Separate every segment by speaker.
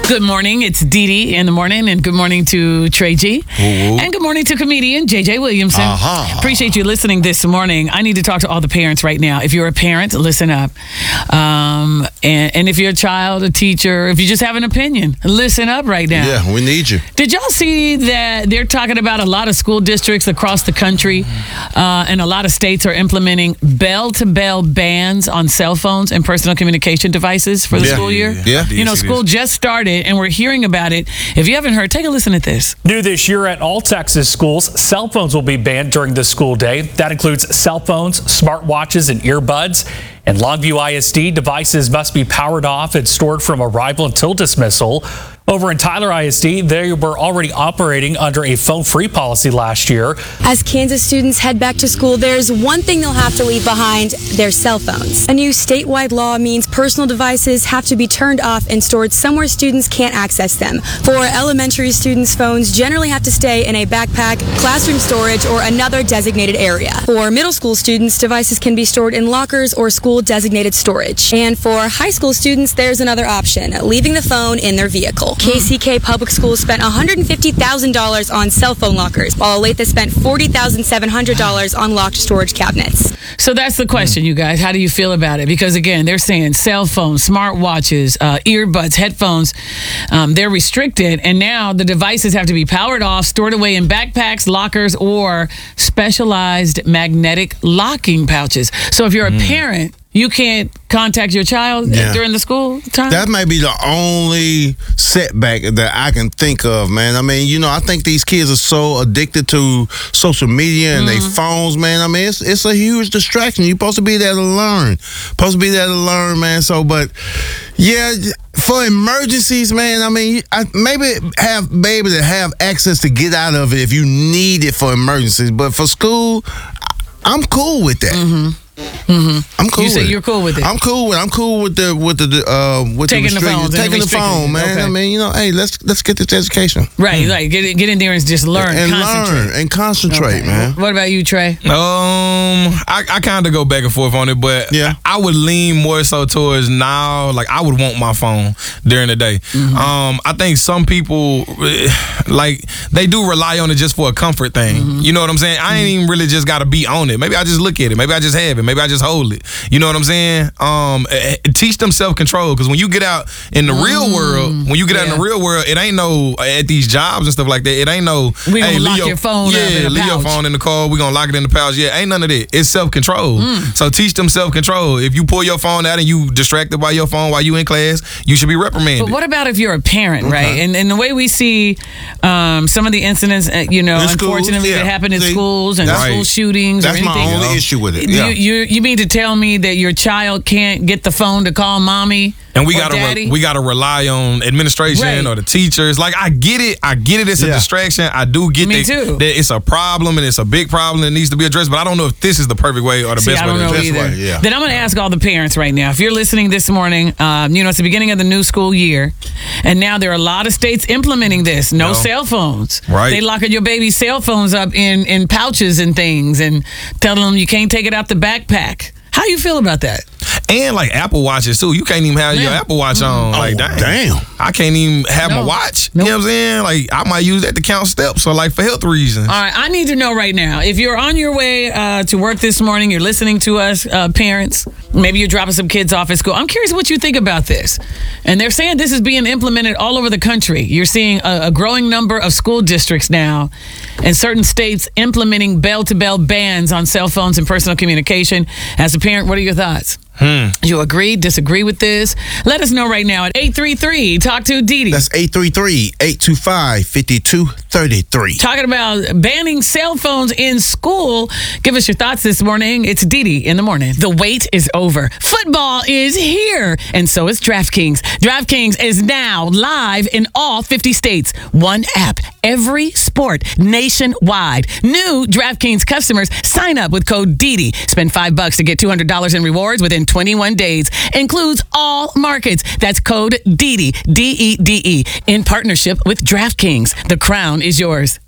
Speaker 1: Good morning. It's Dee Dee in the morning, and good morning to Trey G. And good morning to comedian JJ Williamson. Appreciate you listening this morning. I need to talk to all the parents right now. If you're a parent, listen up. And if you're a child, a teacher, if you just have an opinion, listen up right now.
Speaker 2: Yeah, we need you.
Speaker 1: Did y'all see that they're talking about a lot of school districts across the country and a lot of states are implementing bell-to-bell bans on cell phones and personal communication devices for the school year?
Speaker 2: Yeah.
Speaker 1: You know, school just started and we're hearing about it. If you haven't heard, take a listen at this.
Speaker 3: New this year at all Texas schools, cell phones will be banned during the school day. That includes cell phones, smartwatches, and earbuds. In Longview ISD, devices must be powered off and stored from arrival until dismissal. Over in Tyler ISD, they were already operating under a phone-free policy last year.
Speaker 4: As Kansas students head back to school, there's one thing they'll have to leave behind: their cell phones. A new statewide law means personal devices have to be turned off and stored somewhere students can't access them. For elementary students, phones generally have to stay in a backpack, classroom storage, or another designated area. For middle school students, devices can be stored in lockers or school-designated storage. And for high school students, there's another option: leaving the phone in their vehicle. KCK Public Schools spent $150,000 on cell phone lockers, while Olathe spent $40,700 on locked storage cabinets.
Speaker 1: So that's the question, you guys. How do you feel about it? Because, again, they're saying cell phones, smartwatches, earbuds, headphones, they're restricted. And now the devices have to be powered off, stored away in backpacks, lockers, or specialized magnetic locking pouches. So if you're a parent, you can't contact your child during the school time?
Speaker 2: That might be the only setback that I can think of, man. I mean, you know, I think these kids are so addicted to social media and their phones, man. I mean, it's a huge distraction. You're supposed to be there to learn. Man. So, but, yeah, for emergencies, man, I mean, maybe be able to have access to get out of it if you need it for emergencies. But for school, I'm cool with that. I'm cool.
Speaker 1: You say
Speaker 2: with
Speaker 1: you're cool with it.
Speaker 2: I'm cool with
Speaker 1: taking the phone.
Speaker 2: Taking the phone, man. Okay. I mean, you know, hey, let's get this education.
Speaker 1: Right, like get in there and just learn
Speaker 2: and concentrate, man.
Speaker 1: What about you, Trey?
Speaker 5: I kind of go back and forth on it, but I would lean more so towards now. Like, I would want my phone during the day. I think some people like they do rely on it just for a comfort thing. You know what I'm saying? I ain't even really just got to be on it. Maybe I just look at it. Maybe I just have it. Maybe I just hold it. You know what I'm saying? Teach them self-control, because when you get out in the real world, it ain't no at these jobs and stuff like that. It ain't no.
Speaker 1: We gonna lock your phone up in a
Speaker 5: leave
Speaker 1: pouch.
Speaker 5: your phone in the car. We gonna lock it in the pouch. Yeah, ain't none of that. It's self-control. So teach them self-control. If you pull your phone out and you distracted by your phone while you in class, you should be reprimanded.
Speaker 1: But what about if you're a parent, right? And the way we see some of the incidents, unfortunately, that happen in schools and school shootings.
Speaker 2: That's
Speaker 1: or anything.
Speaker 2: my only issue with it.
Speaker 1: You mean to tell me that your child can't get the phone to call mommy?
Speaker 5: And we gotta rely on administration or the teachers. Like, I get it. It's a distraction. I do get that it's a problem and it's a big problem that needs to be addressed. But I don't know if this is the perfect way or the best way to address it.
Speaker 1: Then I'm going to ask all the parents right now. If you're listening this morning, it's the beginning of the new school year, and now there are a lot of states implementing this. No cell phones.
Speaker 5: Right.
Speaker 1: They locking your baby's cell phones up in pouches and things, and telling them you can't take it out the backpack. How you feel about that?
Speaker 5: And like Apple Watches too. You can't even have your Apple Watch on. Like, damn. I can't even have my watch. You know what I'm saying? Like, I might use that to count steps or like for health reasons.
Speaker 1: All right, I need to know right now. If you're on your way to work this morning, you're listening to us, parents, maybe you're dropping some kids off at school. I'm curious what you think about this. And they're saying this is being implemented all over the country. You're seeing a growing number of school districts now and certain states implementing bell-to-bell bans on cell phones and personal communication. As a parent, what are your thoughts? You agree, disagree with this? Let us know right now at 833. Talk to Dee Dee.
Speaker 2: That's 833-825-5233.
Speaker 1: Talking about banning cell phones in school. Give us your thoughts this morning. It's Dee Dee in the morning. The wait is over. Football is here. And so is DraftKings. DraftKings is now live in all 50 states. One app, every sport, nationwide. New DraftKings customers sign up with code Dee Dee. Spend $5 to get $200 in rewards within 21 days. Includes all markets. That's code DEDE, DEDE, in partnership with DraftKings. The crown is yours.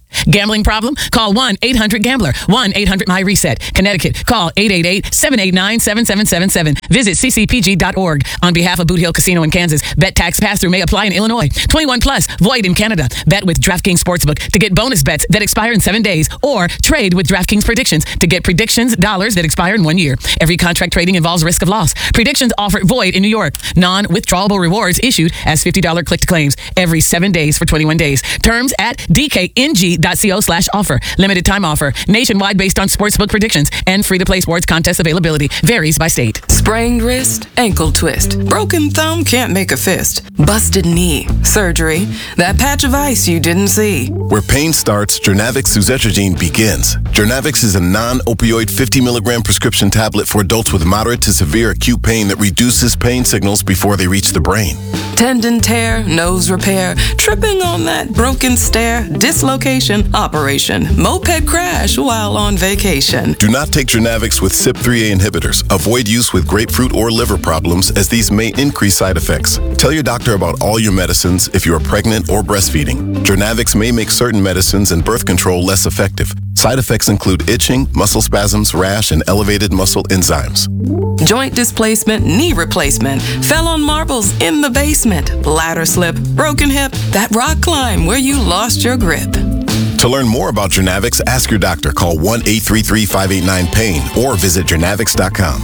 Speaker 1: Gambling problem? Call 1-800-GAMBLER. 1-800-MY-RESET. Connecticut. Call 888-789-7777. Visit ccpg.org. On behalf of Boot Hill Casino in Kansas, bet tax pass-through may apply in Illinois. 21 plus. Void in Canada. Bet with DraftKings Sportsbook to get bonus bets that expire in 7 days, or trade with DraftKings Predictions to get predictions dollars that expire in 1 year. Every contract trading involves risk of loss. Predictions offer void in New York. Non-withdrawable rewards issued as $50 click to claims every 7 days for 21 days. Terms at dkng.co/offer. Limited time offer. Nationwide based on sportsbook predictions and free-to-play sports contest availability. Varies by state.
Speaker 6: Sprained wrist, ankle twist, broken thumb can't make a fist, busted knee, surgery, that patch of ice you didn't see.
Speaker 7: Where pain starts, Jernavix suzetrigine begins. Jernavix is a non-opioid 50 milligram prescription tablet for adults with moderate to severe acute pain that reduces pain signals before they reach the brain.
Speaker 6: Tendon tear, nose repair, tripping on that broken stair, dislocation, operation, moped crash while on vacation.
Speaker 7: Do not take Jernavix with CYP3A inhibitors. Avoid use with grapefruit or liver problems, as these may increase side effects. Tell your doctor about all your medicines if you are pregnant or breastfeeding. Jernavix may make certain medicines and birth control less effective. Side effects include itching, muscle spasms, rash, and elevated muscle enzymes.
Speaker 6: Joint displacement, knee replacement, fell on marbles in the basement, ladder slip, broken hip, that rock climb where you lost your grip.
Speaker 7: To learn more about Jernavix, ask your doctor. Call 1-833-589-PAIN or visit jernavix.com.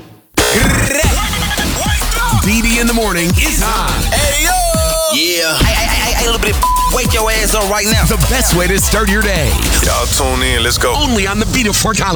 Speaker 8: BD in the morning is on.
Speaker 9: Hey, yo! Yeah. Hey, little bit. Wake your ass up right now.
Speaker 8: The best way to start your day.
Speaker 2: Y'all tune in. Let's go.
Speaker 8: Only on the Beat of Fort Collins.